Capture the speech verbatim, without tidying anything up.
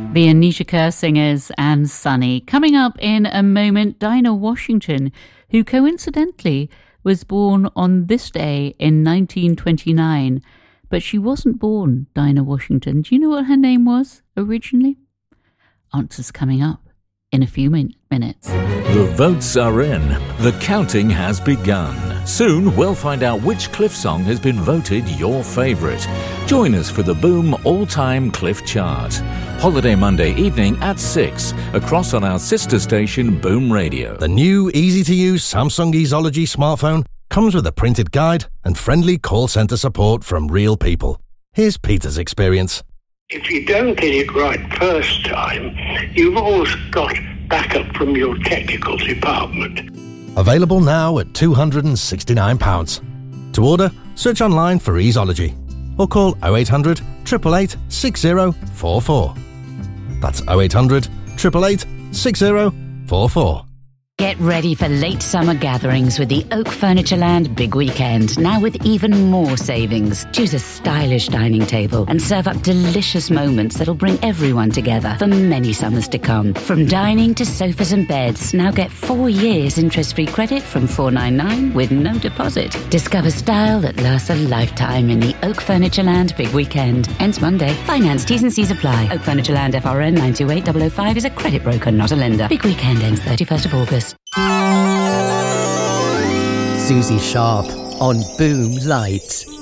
The Anisha Kerr Singers and Sunny. Coming up in a moment, Dinah Washington, who coincidentally was born on this day in nineteen twenty-nine. But she wasn't born Dinah Washington. Do you know what her name was originally? Answers coming up in a few min- minutes. The votes are in. The counting has begun. Soon we'll find out which Cliff song has been voted your favourite. Join us for the Boom All-Time Cliff Chart. Holiday Monday evening at six, across on our sister station Boom Radio. The new easy-to-use Samsung Easology smartphone comes with a printed guide and friendly call centre support from real people. Here's Peter's experience. If you don't get it right first time, you've always got backup from your technical department. Available now at two hundred sixty-nine pounds. To order, search online for Easology or call oh eight hundred, eight eight eight, six oh four four. That's oh eight hundred, eight eight eight, six oh four four. Get ready for late summer gatherings with the Oak Furnitureland Big Weekend, now with even more savings. Choose a stylish dining table and serve up delicious moments that'll bring everyone together for many summers to come. From dining to sofas and beds, now get four years interest-free credit from four ninety-nine with no deposit. Discover style that lasts a lifetime in the Oak Furnitureland Big Weekend. Ends Monday. Finance, T's and C's apply. Oak Furnitureland F R N nine two eight zero zero five is a credit broker, not a lender. Big Weekend ends thirty-first of August. Susie Sharp on Boom Lights.